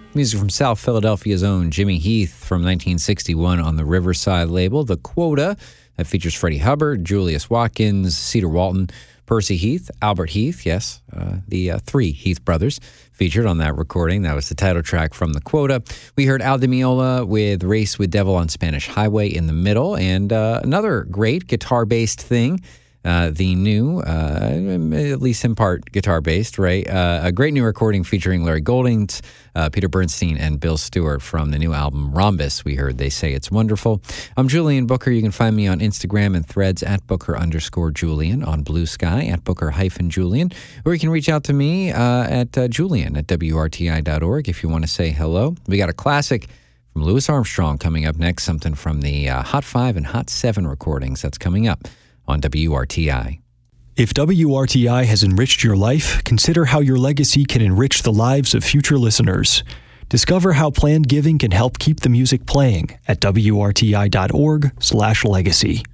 Music from South Philadelphia's own Jimmy Heath from 1961 on the Riverside label. The Quota, that features Freddie Hubbard, Julius Watkins, Cedar Walton, Percy Heath, Albert Heath, yes, the three Heath brothers featured on that recording. That was the title track from The Quota. We heard Al Di Meola with Race with Devil on Spanish Highway in the middle, and another great guitar-based thing. The new, at least in part guitar-based, right? A great new recording featuring Larry Goldings, Peter Bernstein, and Bill Stewart from the new album Rhombus. We heard They Say It's Wonderful. I'm Julian Booker. You can find me on Instagram and Threads at Booker_Julian, on Blue Sky at Booker-Julian, or you can reach out to me at Julian at WRTI.org if you want to say hello. We got a classic from Louis Armstrong coming up next, something from the Hot 5 and Hot 7 recordings. That's coming up on WRTI. If WRTI has enriched your life, consider how your legacy can enrich the lives of future listeners. Discover how planned giving can help keep the music playing at WRTI.org/legacy.